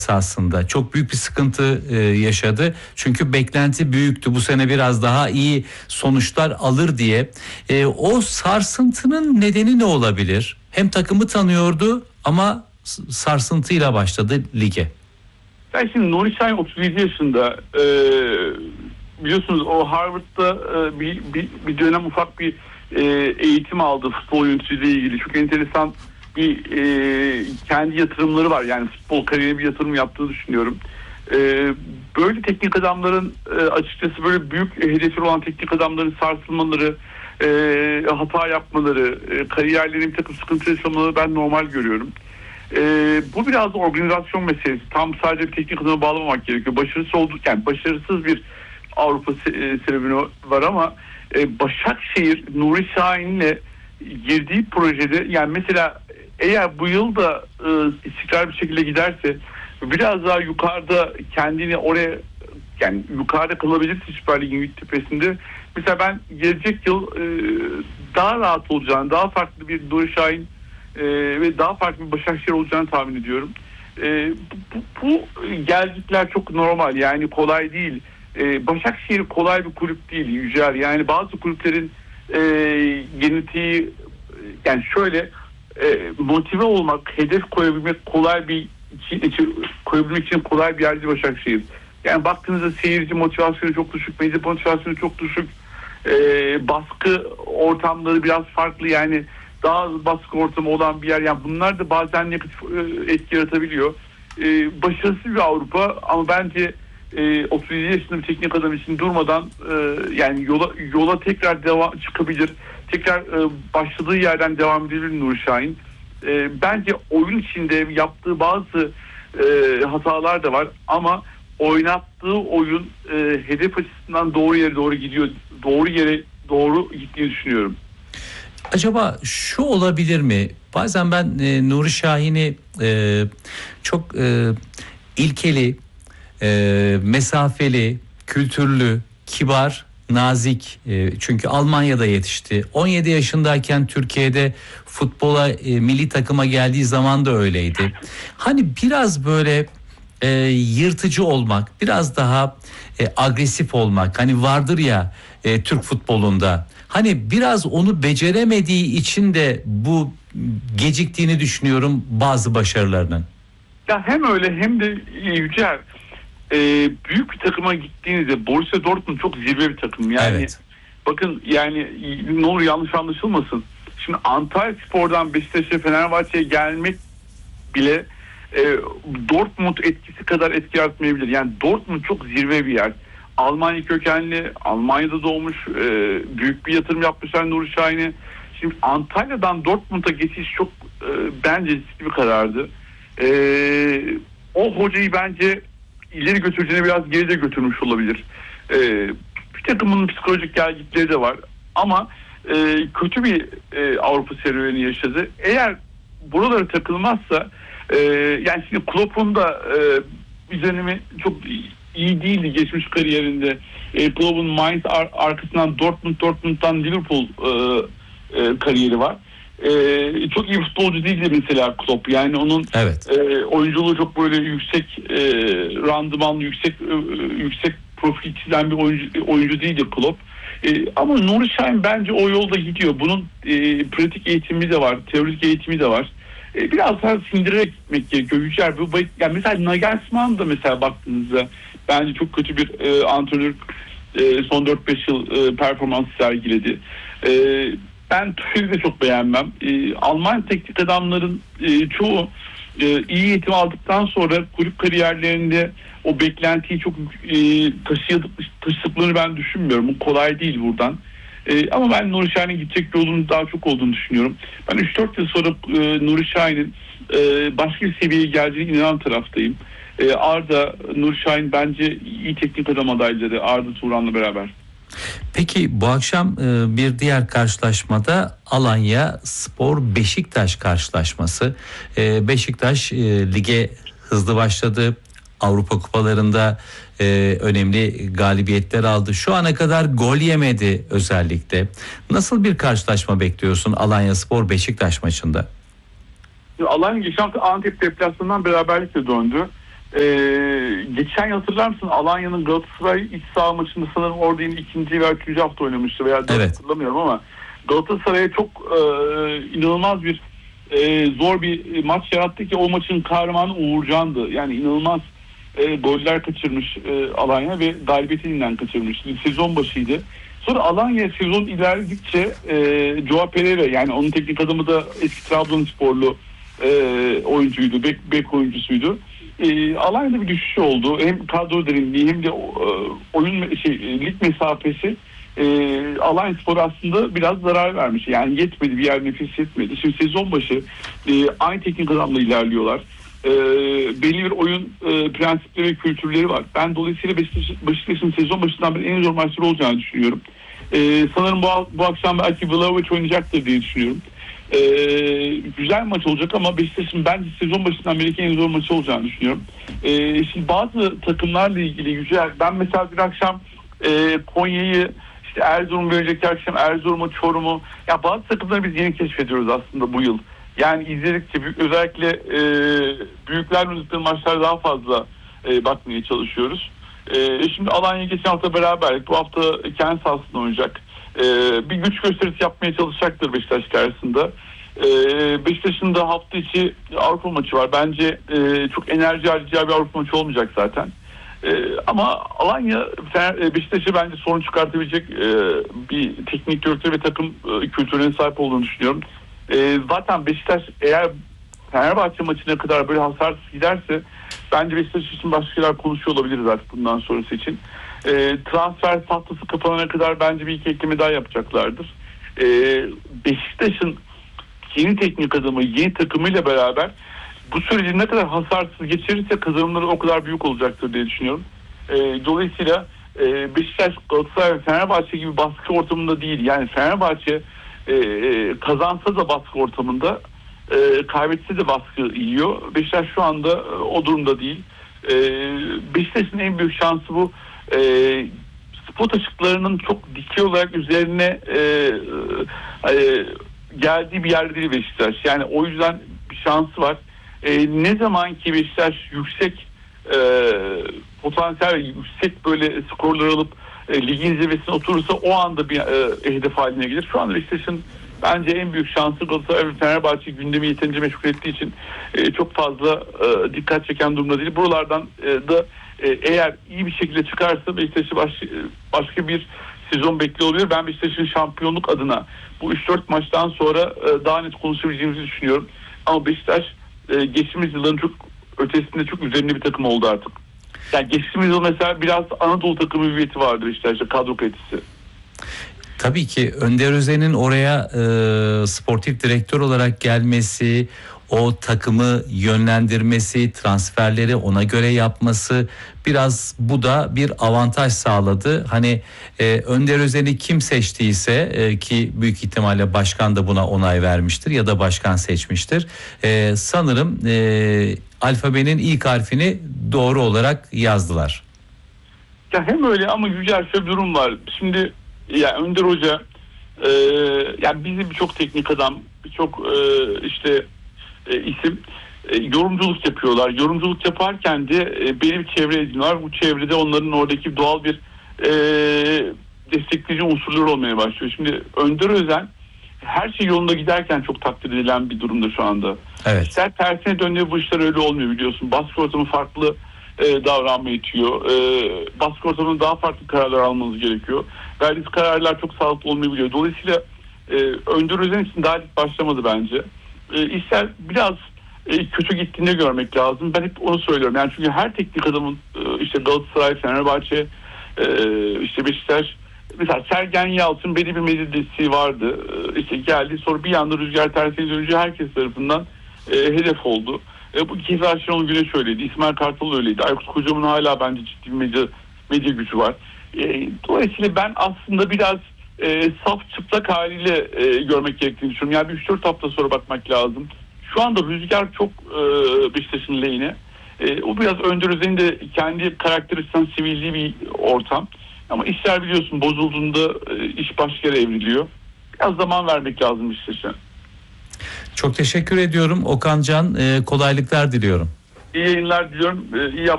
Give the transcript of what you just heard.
Aslında çok büyük bir sıkıntı yaşadı. Çünkü beklenti büyüktü. Bu sene biraz daha iyi sonuçlar alır diye. O sarsıntının nedeni ne olabilir? Hem takımı tanıyordu ama sarsıntıyla başladı lige. Ben şimdi Nuri Şahin 37 yaşında. Biliyorsunuz o Harvard'da bir dönem ufak bir eğitim aldı futbol yöneticiliğiyle ilgili. Çok enteresan bir kendi yatırımları var. Yani futbol kariyerine bir yatırım yaptığını düşünüyorum. Böyle teknik adamların açıkçası böyle büyük hedefleri olan teknik adamların sarsılmaları, hata yapmaları, kariyerlerine bir takım sıkıntı yaşamaları ben normal görüyorum. Bu biraz da organizasyon meselesi. Tam sadece bir teknik adama bağlamamak gerekiyor. Başarısız bir Avrupa serüveni var ama Başakşehir Nuri Şahin'le girdiği projede, yani mesela eğer bu yıl da istikrar bir şekilde giderse biraz daha yukarıda kendini oraya, yani yukarıda kalabilirse Süper Lig'in tepesinde, mesela ben gelecek yıl daha rahat olacağını, daha farklı bir Nuri Şahin ve daha farklı bir Başakşehir olacağını tahmin ediyorum. Bu gelgitler çok normal, yani kolay değil. Başakşehir kolay bir kulüp değil Yücel. Yani bazı kulüplerin genetiği, yani şöyle motive olmak, hedef koyabilmek koyabilmek için kolay bir yer değil Başakşehir. Yani baktığınızda seyirci motivasyonu çok düşük, medya motivasyonu çok düşük, baskı ortamları biraz farklı, yani daha az baskı ortamı olan bir yer. Yani bunlar da bazen negatif etki yaratabiliyor. Başarısız bir Avrupa ama bence 37 yaşında bir teknik adam için durmadan yani yola tekrar çıkabilir. Tekrar başladığı yerden devam edebilir Nuri Şahin. Bence oyun içinde yaptığı bazı hatalar da var ama oynattığı oyun hedef açısından doğru yere doğru gidiyor. Doğru yere doğru gittiğini düşünüyorum. Acaba şu olabilir mi? Bazen ben Nuri Şahin'i çok ilkeli, mesafeli, kültürlü, kibar, nazik, çünkü Almanya'da yetişti. 17 yaşındayken Türkiye'de futbola, milli takıma geldiği zaman da öyleydi. Hani biraz böyle yırtıcı olmak, biraz daha agresif olmak, hani vardır ya Türk futbolunda. Hani biraz onu beceremediği için de bu geciktiğini düşünüyorum bazı başarılarının. Ya hem öyle hem de Yücel, büyük bir takıma gittiğinizde Borussia Dortmund çok zirve bir takım. Yani evet. Bakın, yani ne olur yanlış anlaşılmasın. Şimdi Antalyaspor'dan Beşiktaş'a, Fenerbahçe'ye gelmek bile Dortmund etkisi kadar etki yaratmayabilir. Yani Dortmund çok zirve bir yer. Almanya kökenli, Almanya'da doğmuş, büyük bir yatırım yapmışlar Nuri Şahin'e. Şimdi Antalya'dan Dortmund'a geçiş çok bence riskli bir karardı. O hocayı bence ileri götüreceğine biraz geride götürmüş olabilir. Bir takımın psikolojik gelgitleri de var ama kötü bir Avrupa serüveni yaşadı. Eğer buralara takılmazsa yani şimdi Klopp'un da bir dönemi çok iyi değildi geçmiş kariyerinde. Klopp'un Mainz arkasından Dortmund'dan Liverpool kariyeri var. Çok iyi futbolcu değildi mesela Klopp. Yani onun evet. Oyunculuğu çok böyle yüksek randımanlı, yüksek profil çizen bir oyuncu değildi Klopp. Ama Nuri Şahin bence o yolda gidiyor. Bunun pratik eğitimi de var, teorik eğitimi de var. Biraz daha sindirerek gitmek gerekiyor. Yani mesela Nagelsmann da mesela baktığınızda bence çok kötü bir antrenör, son 4-5 yıl performans sergiledi. Ben Tuchel'i de çok beğenmem. Alman teknik adamların çoğu iyi eğitim aldıktan sonra kulüp kariyerlerinde o beklentiyi çok taşıdıklarını ben düşünmüyorum. Bu kolay değil buradan. Ama ben Nuri Şahin'in gidecek yolunun daha çok olduğunu düşünüyorum. Ben 3-4 yıl sonra Nuri Şahin'in başka bir seviyeye geleceğine inanan taraftayım. Arda, Nuri Şahin bence iyi teknik adam adayları, Arda Turan'la beraber. Peki bu akşam bir diğer karşılaşmada Alanya Spor Beşiktaş karşılaşması. Beşiktaş lige hızlı başladı. Avrupa kupalarında önemli galibiyetler aldı. Şu ana kadar gol yemedi özellikle. Nasıl bir karşılaşma bekliyorsun Alanya Spor Beşiktaş maçında? Alanya geçen hafta Antep deplasmanından beraberlikle döndü. Geçen hatırlar mısın? Alanya'nın Galatasaray iç saha maçında sanırım orada yine ikinci veya üçüncü hafta oynamıştı veya Evet. hatırlamıyorum ama Galatasaray'a çok inanılmaz bir zor bir maç yarattı ki o maçın kahramanı Uğurcan'dı. Yani inanılmaz goller kaçırmış Alanya ve galibiyetinden kaçırmış. Sezon başıydı. Sonra Alanya sezon ilerledikçe Joao Pereira, yani onun teknik adamı da eski Trabzonsporlu oyuncuydu, bek oyuncusuydu. Alanya'da bir düşüş oldu. Hem kadro derinliği hem de oyun lig mesafesi Alanyaspor aslında biraz zarar vermiş. Yani yetmedi, bir yer nefes yetmedi. Şimdi sezon başı aynı teknik adamla ilerliyorlar. Belli bir oyun prensipleri ve kültürleri var. Ben dolayısıyla Beşiktaş'ın sezon başından beri en zor maçları olacağını düşünüyorum. Sanırım bu akşam belki Vlahovic oynayacaktır diye düşünüyorum. Güzel maç olacak ama Beşiktaş'ın bence sezon başından beri en zor maçı olacağını düşünüyorum. Şimdi bazı takımlarla ilgili Yücel, ben mesela bir akşam Konya'yı, işte Erzurum, önceki akşam Erzurum'u, Çorum'u, ya bazı takımları biz yeni keşfediyoruz aslında bu yıl. Yani izledikçe özellikle büyükler oynadıkları maçlara daha fazla bakmaya çalışıyoruz. Şimdi Alanya geçen hafta beraberlik, bu hafta kendi sahasında oynayacak. Bir güç gösterisi yapmaya çalışacaktır Beşiktaş karşısında. Beşiktaş'ın da hafta içi Avrupa maçı var. Bence çok enerji harcayacağı bir Avrupa maçı olmayacak zaten. Ama Alanya Beşiktaş'ı bence sorun çıkartabilecek bir teknik direktör ve takım kültürüne sahip olduğunu düşünüyorum. Zaten Beşiktaş eğer Fenerbahçe maçına kadar böyle hasarsız giderse bence Beşiktaş için başka şeyler konuşuyor olabiliriz artık bundan sonrası için. Transfer tahtası kapanana kadar bence bir iki ekleme daha yapacaklardır. Beşiktaş'ın yeni teknik adamı, yeni takımıyla beraber bu süreci ne kadar hasarsız geçirirse kazanımları o kadar büyük olacaktır diye düşünüyorum. Dolayısıyla Beşiktaş, Galatasaray ve Fenerbahçe gibi baskı ortamında değil. Yani Fenerbahçe kazansa da baskı ortamında, kaybetse de baskı yiyor. Beşiktaş şu anda o durumda değil. Beşiktaş'ın en büyük şansı bu. Spot ışıklarının çok dikey olarak üzerine geldiği bir yer değil Beşiktaş. Yani o yüzden bir şansı var. Ne zaman ki Beşiktaş yüksek potansiyel, yüksek böyle skorlar alıp ligin zirvesine oturursa o anda bir hedef haline gelir. Şu anda Beşiktaş'ın bence en büyük şansı Galatasaray ve Fenerbahçe gündemi yeterince meşgul ettiği için çok fazla dikkat çeken durumda değil. Buralardan da eğer iyi bir şekilde çıkarsa Beşiktaş'ı başka bir sezon bekliyor oluyor. Ben Beşiktaş'ın şampiyonluk adına bu 3-4 maçtan sonra daha net konuşabileceğimizi düşünüyorum. Ama Beşiktaş geçtiğimiz yılların çok ötesinde, çok üzerinde bir takım oldu artık. Yani geçtiğimiz yıl mesela biraz Anadolu takımı hüviyeti vardı Beşiktaş'ta, kadro kalitesi. Tabii ki Önder Özen'in oraya sportif direktör olarak gelmesi, o takımı yönlendirmesi, transferleri ona göre yapması, biraz bu da bir avantaj sağladı. Hani Önder Özen'i kim seçtiyse ki büyük ihtimalle başkan da buna onay vermiştir ya da başkan seçmiştir. Sanırım alfabenin ilk harfini doğru olarak yazdılar. Ya hem öyle ama Yücel, şöyle bir durum var. Şimdi ya Önder Hoca yani bizim birçok teknik adam, birçok isim yorumculuk yapıyorlar. Yorumculuk yaparken de belli bir çevre ediniyorlar. Bu çevrede onların oradaki doğal bir destekleyici unsurları olmaya başlıyor. Şimdi Önder Özen her şey yolunda giderken çok takdir edilen bir durumda şu anda. Evet. İşler tersine dönüyor, bu işler öyle olmuyor biliyorsun. Baskı ortamı farklı davranmaya itiyor. Baskı ortamında daha farklı kararlar almanız gerekiyor. Verdiğiniz kararlar çok sağlıklı olmayabiliyor. Dolayısıyla Önder Özen için daha başlamadı bence. İşler biraz kötü gittiğinde görmek lazım. Ben hep onu söylüyorum. Yani çünkü her teknik adamın işte Galatasaray, Fenerbahçe, işte Beşiktaş, mesela Sergen Yalçın belli bir medya desteği vardı. İşte geldi, sonra bir anda rüzgar tersine dönünce herkes tarafından hedef oldu. Bu keza Şenol Güneş öyleydi. İsmail Kartal öyleydi. Aykut Kocaman'ın hala bence ciddi bir medya gücü var. Dolayısıyla ben aslında biraz saf çıplak haliyle görmek gerektiğini düşünüyorum. Yani 3-4 hafta sonra bakmak lazım. Şu anda rüzgar çok Beşiktaş'ın lehine. O biraz Önder Özen'in de kendi karakteristiğinden sivildiği bir ortam. Ama işler biliyorsun bozulduğunda iş başka yere evriliyor. Biraz zaman vermek lazım Beşiktaş'a. Çok teşekkür ediyorum Okan Can. Kolaylıklar diliyorum. İyi yayınlar diliyorum. İyi